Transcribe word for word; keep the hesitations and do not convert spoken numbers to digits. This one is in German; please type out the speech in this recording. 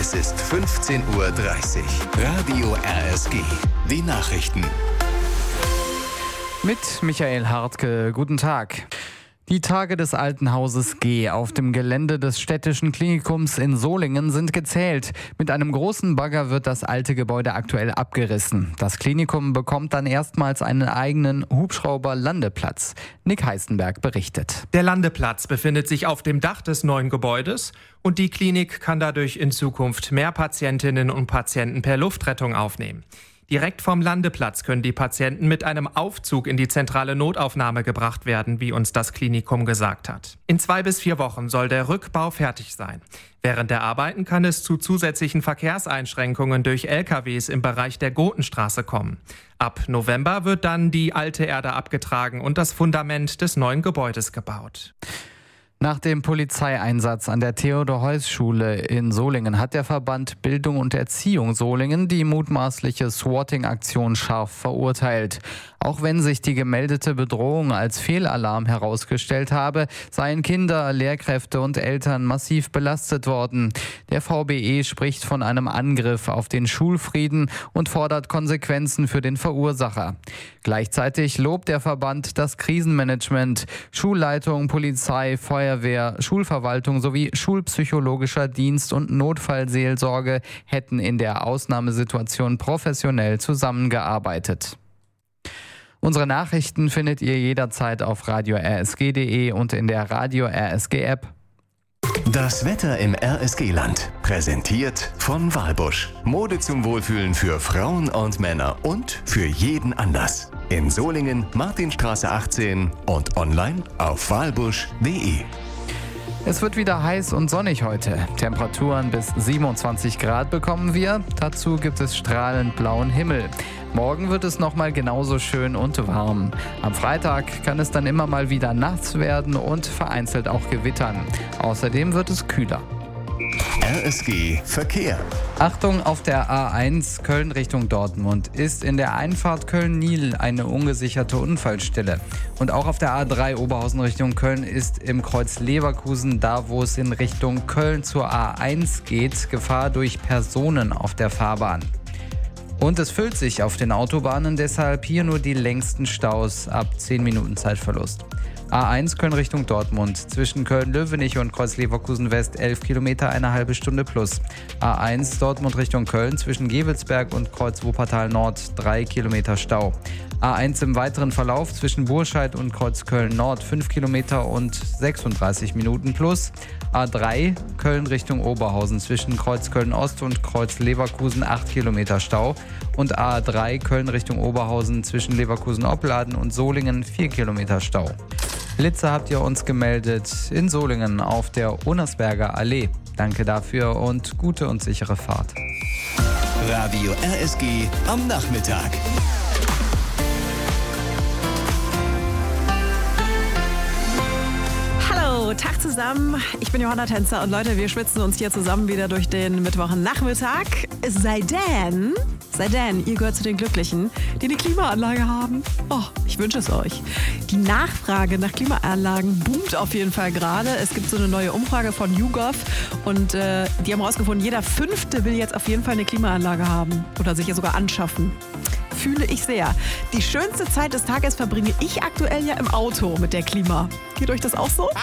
Es ist fünfzehn Uhr dreißig. Radio R S G. Die Nachrichten. Mit Michael Hartke. Guten Tag. Die Tage des Altenhauses G auf dem Gelände des städtischen Klinikums in Solingen sind gezählt. Mit einem großen Bagger wird das alte Gebäude aktuell abgerissen. Das Klinikum bekommt dann erstmals einen eigenen Hubschrauber-Landeplatz. Nick Heißenberg berichtet. Der Landeplatz befindet sich auf dem Dach des neuen Gebäudes und die Klinik kann dadurch in Zukunft mehr Patientinnen und Patienten per Luftrettung aufnehmen. Direkt vom Landeplatz können die Patienten mit einem Aufzug in die zentrale Notaufnahme gebracht werden, wie uns das Klinikum gesagt hat. In zwei bis vier Wochen soll der Rückbau fertig sein. Während der Arbeiten kann es zu zusätzlichen Verkehrseinschränkungen durch L K Ws im Bereich der Gotenstraße kommen. Ab November wird dann die alte Erde abgetragen und das Fundament des neuen Gebäudes gebaut. Nach dem Polizeieinsatz an der Theodor-Heuss-Schule in Solingen hat der Verband Bildung und Erziehung Solingen die mutmaßliche Swatting-Aktion scharf verurteilt. Auch wenn sich die gemeldete Bedrohung als Fehlalarm herausgestellt habe, seien Kinder, Lehrkräfte und Eltern massiv belastet worden. Der V B E spricht von einem Angriff auf den Schulfrieden und fordert Konsequenzen für den Verursacher. Gleichzeitig lobt der Verband das Krisenmanagement. Schulleitung, Polizei, Feuerwehr, Schulverwaltung sowie schulpsychologischer Dienst und Notfallseelsorge hätten in der Ausnahmesituation professionell zusammengearbeitet. Unsere Nachrichten findet ihr jederzeit auf radio r s g punkt d e und in der Radio R S G App. Das Wetter im R S G-Land. Präsentiert von Walbusch. Mode zum Wohlfühlen für Frauen und Männer und für jeden Anlass. In Solingen, Martinstraße achtzehn und online auf walbusch punkt d e. Es wird wieder heiß und sonnig heute. Temperaturen bis siebenundzwanzig Grad bekommen wir. Dazu gibt es strahlend blauen Himmel. Morgen wird es nochmal genauso schön und warm. Am Freitag kann es dann immer mal wieder nass werden und vereinzelt auch gewittern. Außerdem wird es kühler. R S G Verkehr. Achtung, auf der A eins Köln Richtung Dortmund ist in der Einfahrt Köln-Niel eine ungesicherte Unfallstelle. Und auch auf der A drei Oberhausen Richtung Köln ist im Kreuz Leverkusen, da wo es in Richtung Köln zur A eins geht, Gefahr durch Personen auf der Fahrbahn. Und es füllt sich auf den Autobahnen, deshalb hier nur die längsten Staus ab zehn Minuten Zeitverlust. A eins Köln Richtung Dortmund, zwischen Köln-Löwenich und Kreuz Leverkusen West elf Kilometer, eine halbe Stunde plus. A eins Dortmund Richtung Köln, zwischen Gevelsberg und Kreuz Wuppertal Nord, drei Kilometer Stau. A eins im weiteren Verlauf zwischen Burscheid und Kreuz Köln Nord, fünf Kilometer und sechsunddreißig Minuten plus. A drei Köln Richtung Oberhausen, zwischen Kreuz Köln Ost und Kreuz Leverkusen, acht Kilometer Stau. Und A drei Köln Richtung Oberhausen, zwischen Leverkusen-Opladen und Solingen, vier Kilometer Stau. Blitze habt ihr uns gemeldet in Solingen auf der Unnersberger Allee. Danke dafür und gute und sichere Fahrt. Radio R S G am Nachmittag. Tag zusammen, ich bin Johanna Tänzer und Leute, wir schwitzen uns hier zusammen wieder durch den Mittwochnachmittag. Es sei denn, sei denn, ihr gehört zu den Glücklichen, die eine Klimaanlage haben. Oh, ich wünsche es euch. Die Nachfrage nach Klimaanlagen boomt auf jeden Fall gerade. Es gibt so eine neue Umfrage von YouGov und äh, die haben herausgefunden, jeder Fünfte will jetzt auf jeden Fall eine Klimaanlage haben oder sich ja sogar anschaffen. Fühle ich sehr. Die schönste Zeit des Tages verbringe ich aktuell ja im Auto mit der Klima. Geht euch das auch so?